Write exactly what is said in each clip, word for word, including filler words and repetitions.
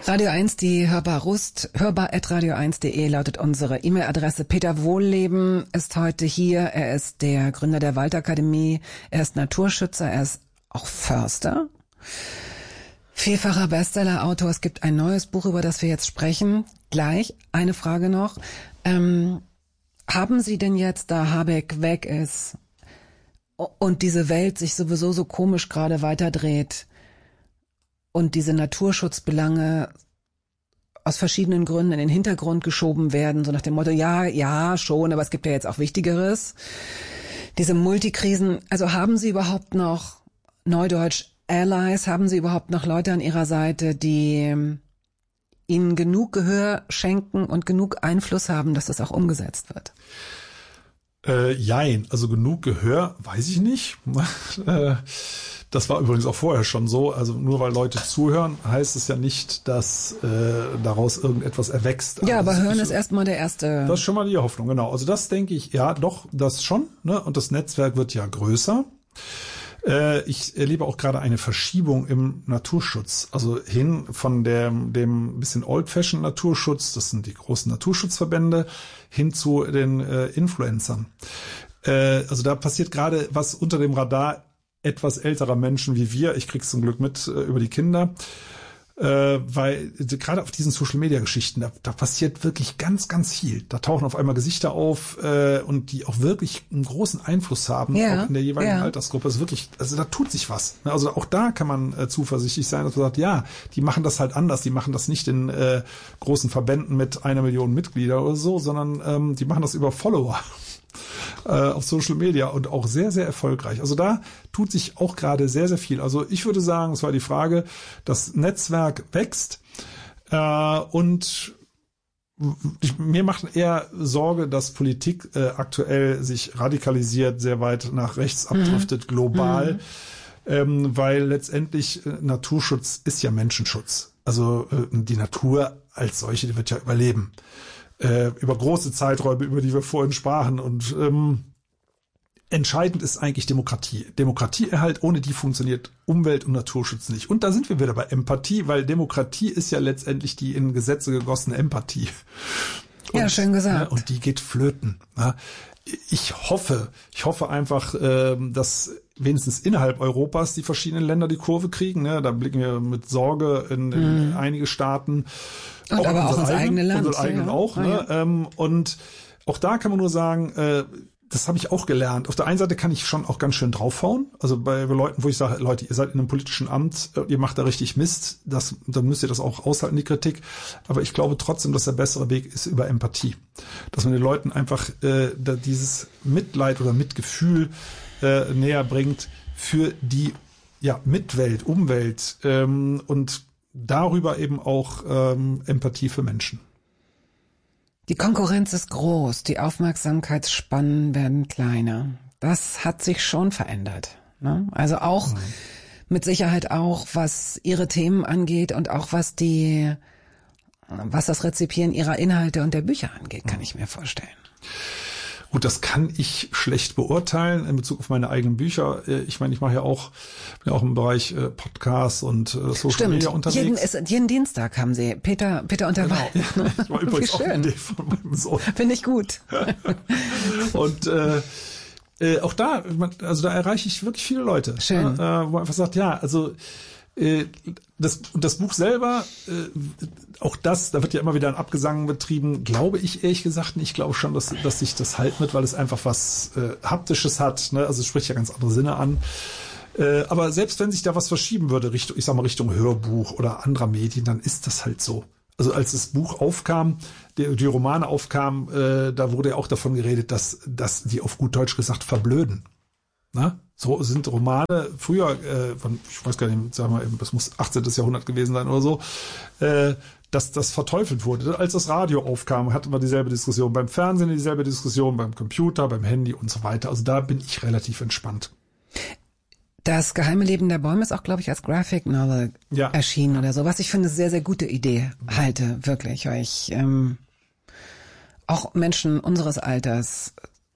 Radio eins, die Hörbar Rust, hörbar at radio eins punkt de lautet unsere E-Mail-Adresse. Peter Wohlleben ist heute hier. Er ist der Gründer der Waldakademie. Er ist Naturschützer. Er ist auch Förster. Vielfacher Bestseller-Autor. Es gibt ein neues Buch, über das wir jetzt sprechen. Gleich eine Frage noch. Ähm, haben Sie denn jetzt, da Habeck weg ist und diese Welt sich sowieso so komisch gerade weiterdreht und diese Naturschutzbelange aus verschiedenen Gründen in den Hintergrund geschoben werden, so nach dem Motto, ja, ja, schon, aber es gibt ja jetzt auch Wichtigeres. Diese Multikrisen, also haben Sie überhaupt noch, Neudeutsch, Allies, haben Sie überhaupt noch Leute an Ihrer Seite, die Ihnen genug Gehör schenken und genug Einfluss haben, dass das auch umgesetzt wird? Äh, jein, also genug Gehör, weiß ich nicht. Das war übrigens auch vorher schon so. Also nur weil Leute zuhören, heißt es ja nicht, dass äh, daraus irgendetwas erwächst. Ja, also aber hören ist, ist erstmal der erste... Das ist schon mal die Hoffnung, genau. Also das denke ich, ja, doch, das schon. Ne? Und das Netzwerk wird ja größer. Äh, ich erlebe auch gerade eine Verschiebung im Naturschutz. Also hin von dem, dem bisschen old-fashioned Naturschutz, das sind die großen Naturschutzverbände, hin zu den äh, Influencern. Äh, also da passiert gerade was unter dem Radar etwas älterer Menschen wie wir. Ich krieg's zum Glück mit äh, über die Kinder. Äh, weil äh, gerade auf diesen Social-Media-Geschichten, da, da passiert wirklich ganz, ganz viel. Da tauchen auf einmal Gesichter auf äh, und die auch wirklich einen großen Einfluss haben, ja, auch in der jeweiligen ja. Altersgruppe. Das ist wirklich, also da tut sich was. Also auch da kann man äh, zuversichtlich sein, dass man sagt, ja, die machen das halt anders. Die machen das nicht in äh, großen Verbänden mit einer Million Mitglieder oder so, sondern ähm, die machen das über Follower auf Social Media und auch sehr, sehr erfolgreich. Also da tut sich auch gerade sehr, sehr viel. Also ich würde sagen, es war die Frage, das Netzwerk wächst äh, und ich, mir macht eher Sorge, dass Politik äh, aktuell sich radikalisiert, sehr weit nach rechts abdriftet, mhm. global, mhm. Ähm, weil letztendlich äh, Naturschutz ist ja Menschenschutz. Also äh, die Natur als solche, die wird ja überleben. Äh, über große Zeiträume, über die wir vorhin sprachen. Und ähm, entscheidend ist eigentlich Demokratie. Demokratieerhalt, ohne die funktioniert Umwelt- und Naturschutz nicht. Und da sind wir wieder bei Empathie, weil Demokratie ist ja letztendlich die in Gesetze gegossene Empathie. Und, ja, schön gesagt. Ja, und die geht flöten. Ja. Ich hoffe, ich hoffe einfach, ähm, dass wenigstens innerhalb Europas die verschiedenen Länder die Kurve kriegen. Ne? Da blicken wir mit Sorge in, in mhm. einige Staaten. Und auch aber auch ins eigene Land. Unsere eigenen ja. auch. Ah, ne? ja. ähm, und auch da kann man nur sagen, äh, das habe ich auch gelernt. Auf der einen Seite kann ich schon auch ganz schön draufhauen. Also bei Leuten, wo ich sage, Leute, ihr seid in einem politischen Amt, ihr macht da richtig Mist, das, dann müsst ihr das auch aushalten, die Kritik. Aber ich glaube trotzdem, dass der bessere Weg ist über Empathie. Dass man den Leuten einfach äh, da dieses Mitleid oder Mitgefühl äh, näher bringt für die ja, Mitwelt, Umwelt ähm, und darüber eben auch ähm, Empathie für Menschen. Die Konkurrenz ist groß, die Aufmerksamkeitsspannen werden kleiner. Das hat sich schon verändert. Ne? Also auch mhm. mit Sicherheit auch, was ihre Themen angeht und auch was die, was das Rezipieren ihrer Inhalte und der Bücher angeht, kann mhm. ich mir vorstellen. Gut, das kann ich schlecht beurteilen in Bezug auf meine eigenen Bücher. Ich meine, ich mache ja auch, bin ja auch im Bereich Podcasts und Social Stimmt. Media unterwegs. Jeden, ist, jeden Dienstag haben Sie Peter, Peter unter genau. Wald. Ich war übrigens auch eine Idee von meinem Sohn. Finde ich gut. Und äh, äh, auch da, also da erreiche ich wirklich viele Leute. Schön. Äh, wo man einfach sagt, ja, also das, das Buch selber, auch das, da wird ja immer wieder ein Abgesang betrieben, glaube ich ehrlich gesagt nicht. Ich glaube schon, dass, dass sich das halten wird, weil es einfach was äh, Haptisches hat. Ne? Also es spricht ja ganz andere Sinne an. Äh, aber selbst wenn sich da was verschieben würde, Richtung, ich sag mal Richtung Hörbuch oder anderer Medien, dann ist das halt so. Also als das Buch aufkam, die, die Romane aufkamen, äh, da wurde ja auch davon geredet, dass, dass die auf gut Deutsch gesagt verblöden. Na? So sind Romane früher, äh, von, ich weiß gar nicht, sagen wir, das muss achtzehnten Jahrhundert gewesen sein oder so, äh, dass das verteufelt wurde. Als das Radio aufkam, hatten wir dieselbe Diskussion beim Fernsehen, dieselbe Diskussion beim Computer, beim Handy und so weiter. Also da bin ich relativ entspannt. Das geheime Leben der Bäume ist auch, glaube ich, als Graphic Novel ja. erschienen oder so, was ich für eine sehr, sehr gute Idee halte, wirklich, weil ich ähm, auch Menschen unseres Alters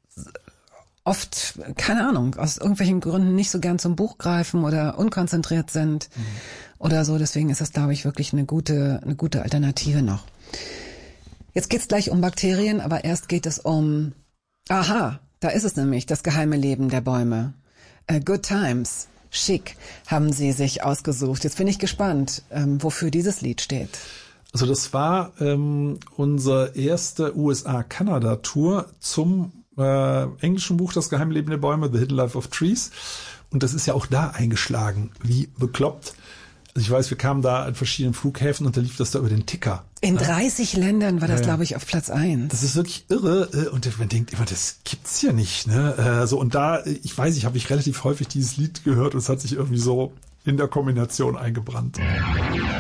oft, keine Ahnung, aus irgendwelchen Gründen nicht so gern zum Buch greifen oder unkonzentriert sind. Mhm. oder so. Deswegen ist das, glaube ich, wirklich eine gute, eine gute Alternative noch. Jetzt geht's gleich um Bakterien, aber erst geht es um, aha, da ist es nämlich, das geheime Leben der Bäume. Uh, Good Times, Chic, haben Sie sich ausgesucht. Jetzt bin ich gespannt, ähm, wofür dieses Lied steht. Also das war ähm, unsere erste U S A-Kanada-Tour zum äh, englischen Buch Das geheime Leben der Bäume, The Hidden Life of Trees. Und das ist ja auch da eingeschlagen, wie bekloppt. Also ich weiß, wir kamen da an verschiedenen Flughäfen und da lief das da über den Ticker. In dreißig Ländern war das, ja, ja. glaube ich, auf Platz eins. Das ist wirklich irre und man denkt immer, das gibt's hier nicht, ne? So, und da, ich weiß, ich habe ich relativ häufig dieses Lied gehört und es hat sich irgendwie so in der Kombination eingebrannt.